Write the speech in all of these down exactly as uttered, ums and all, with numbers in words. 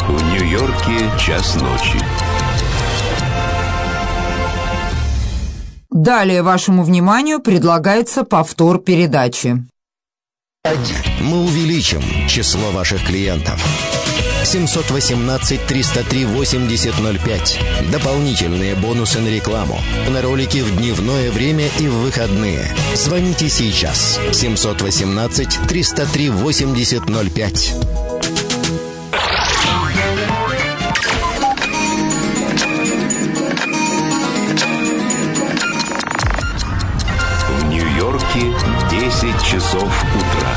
В Нью-Йорке час ночи. Далее вашему вниманию предлагается повтор передачи. Мы увеличим число ваших клиентов. семьсот восемнадцать триста три восемьдесят ноль пять. Дополнительные бонусы на рекламу, на ролики в дневное время и в выходные. Звоните сейчас. семьсот восемнадцать триста три восемьдесят ноль пять. В Нью-Йорке десять часов утра.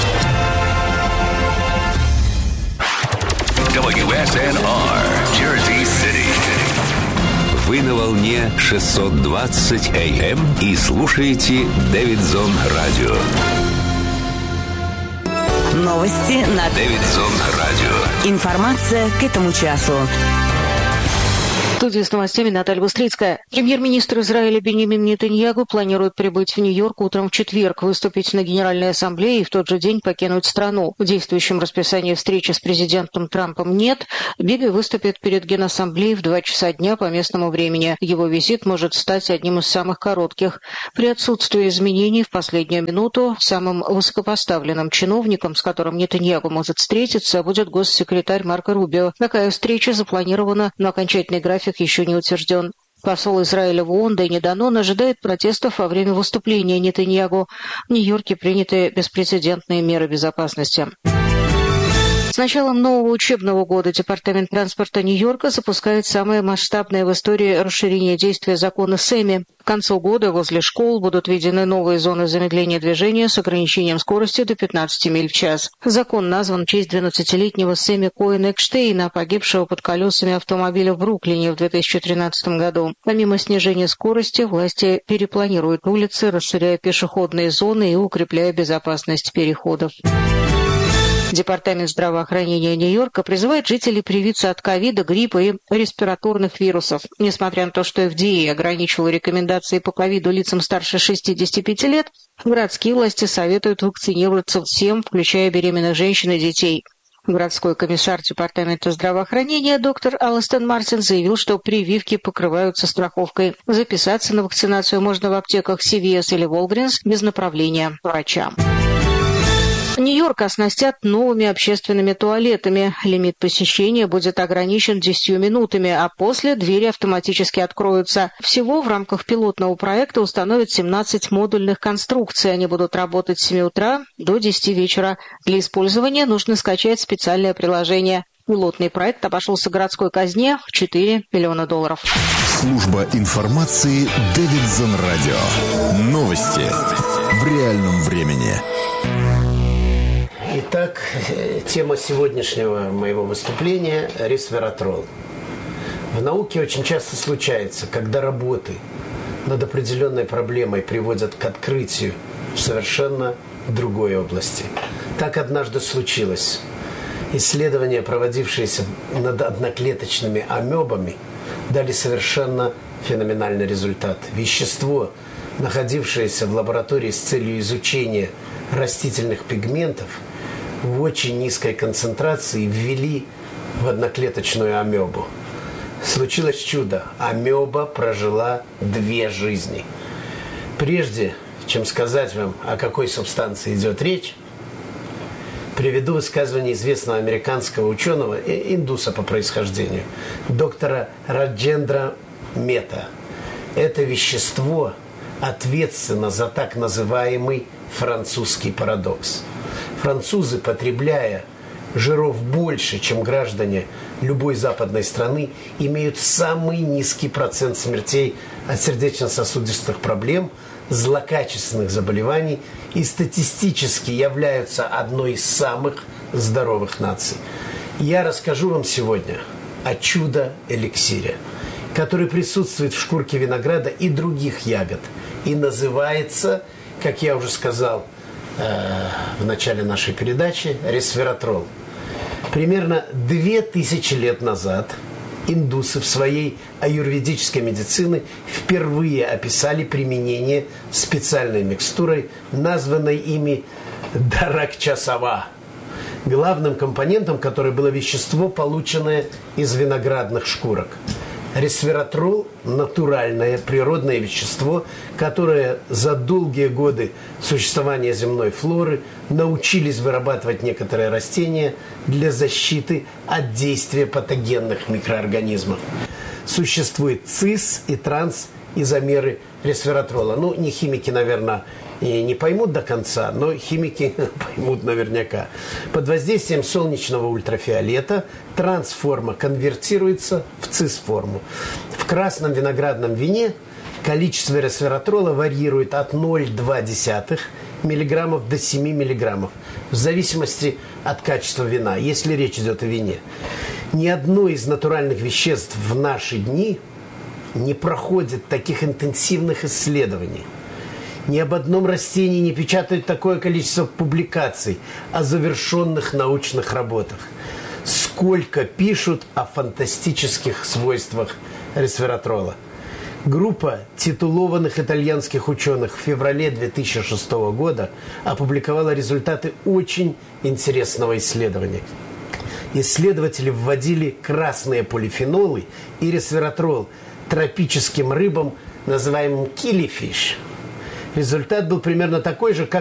дабл ю эс эн ар, Jersey City. Вы на волне шестьсот двадцать эй эм и слушаете Дэвидсон Радио. Новости на Дэвидсон Радио. Информация к этому часу. В студии с новостями Наталья Быстрицкая. Премьер-министр Израиля Беньямин Нетаньяху планирует прибыть в Нью-Йорк утром в четверг, выступить на Генеральной Ассамблее и в тот же день покинуть страну. В действующем расписании встречи с президентом Трампом нет. Биби выступит перед Генассамблеей в два часа дня по местному времени. Его визит может стать одним из самых коротких. При отсутствии изменений в последнюю минуту самым высокопоставленным чиновником, с которым Нетаньяху может встретиться, будет госсекретарь Марко Рубио. Такая встреча запланирована, но окончательный график еще не утвержден. Посол Израиля в ООН Дэнни Данон ожидает протестов во время выступления Нетаньяху. В Нью-Йорке приняты беспрецедентные меры безопасности. С началом нового учебного года Департамент транспорта Нью-Йорка запускает самое масштабное в истории расширение действия закона Сэмми. К концу года возле школ будут введены новые зоны замедления движения с ограничением скорости до пятнадцати миль в час. Закон назван в честь двенадцатилетнего Сэмми Коэна Экштейна, погибшего под колесами автомобиля в Бруклине в две тысячи тринадцатом году. Помимо снижения скорости, власти перепланируют улицы, расширяя пешеходные зоны и укрепляя безопасность переходов. Департамент здравоохранения Нью-Йорка призывает жителей привиться от ковида, гриппа и респираторных вирусов. Несмотря на то, что эф ди эй ограничивал рекомендации по ковиду лицам старше шестидесяти пяти лет, городские власти советуют вакцинироваться всем, включая беременных женщин и детей. Городской комиссар Департамента здравоохранения доктор Алистон Мартин заявил, что прививки покрываются страховкой. Записаться на вакцинацию можно в аптеках си ви эс или Walgreens без направления врача. Нью-Йорк оснастят новыми общественными туалетами. Лимит посещения будет ограничен десятью минутами, а после двери автоматически откроются. Всего в рамках пилотного проекта установят семнадцать модульных конструкций. Они будут работать с семи утра до десяти вечера. Для использования нужно скачать специальное приложение. Пилотный проект обошелся городской казне в четыре миллиона долларов. Служба информации Дэвидсон Радио. Новости в реальном времени. Итак, тема сегодняшнего моего выступления – ресвератрол. В науке очень часто случается, когда работы над определенной проблемой приводят к открытию в совершенно другой области. Так однажды случилось. Исследования, проводившиеся над одноклеточными амебами, дали совершенно феноменальный результат. Вещество, находившееся в лаборатории с целью изучения растительных пигментов, в очень низкой концентрации ввели в одноклеточную амебу. Случилось чудо. Амеба прожила две жизни. Прежде чем сказать вам, о какой субстанции идет речь, приведу высказывание известного американского ученого, индуса по происхождению, доктора Раджендра Мета. Это вещество ответственно за так называемый французский парадокс. Французы, потребляя жиров больше, чем граждане любой западной страны, имеют самый низкий процент смертей от сердечно-сосудистых проблем, злокачественных заболеваний и статистически являются одной из самых здоровых наций. Я расскажу вам сегодня о чудо-эликсире, который присутствует в шкурке винограда и других ягод и называется, как я уже сказал, в начале нашей передачи, ресвератрол. Примерно две тысячи лет назад индусы в своей аюрведической медицине впервые описали применение специальной микстурой, названной ими даракчасава. Главным компонентом которой было вещество, полученное из виноградных шкурок. Ресвератрол – натуральное природное вещество, которое за долгие годы существования земной флоры научились вырабатывать некоторые растения для защиты от действия патогенных микроорганизмов. Существует цис и трансизомеры ресвератрола. Ну, не химики, наверное, и не поймут до конца, но химики поймут наверняка. Под воздействием солнечного ультрафиолета трансформа конвертируется в цисформу. В красном виноградном вине количество ресвератрола варьирует от ноль целых две десятых миллиграммов до семи миллиграммов, в зависимости от качества вина, если речь идет о вине. Ни одно из натуральных веществ в наши дни не проходит таких интенсивных исследований. Ни об одном растении не печатают такое количество публикаций о завершенных научных работах. Сколько пишут о фантастических свойствах ресвератрола. Группа титулованных итальянских ученых в феврале две тысячи шестого года опубликовала результаты очень интересного исследования. Исследователи вводили красные полифенолы и ресвератрол тропическим рыбам, называемым киллифиш. Результат был примерно такой же, как